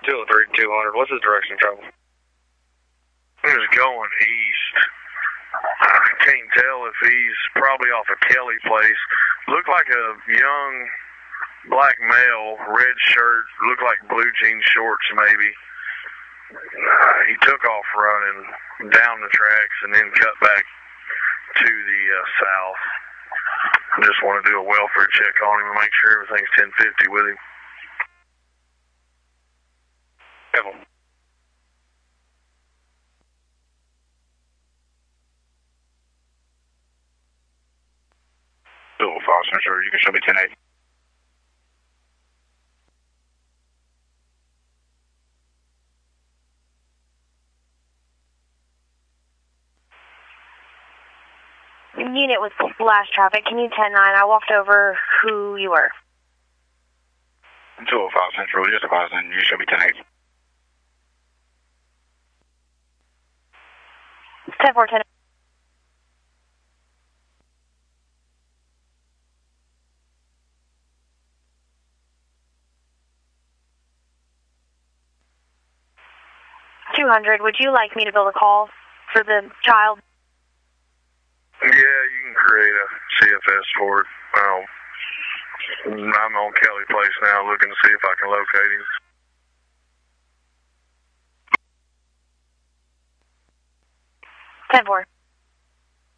203, 200. What's his direction of travel? He was going east. I can't tell if he's probably off of Kelly Place. Looked like a young black male, red shirt, looked like blue jean shorts maybe. He took off running down the tracks and then cut back to the south. Just want to do a welfare check on him and make sure everything's 1050 with him. Devil. 205 Central, you can show me 1080. Unit with flash traffic. Can you 10-9? I walked over who you were. 205 Central, just advising you should be 1080. 10-4, 10. $200. Would you like me to build a call for the child? Yeah, you can create a CFS for it. I'm on Kelly Place now looking to see if I can locate him. 10-4.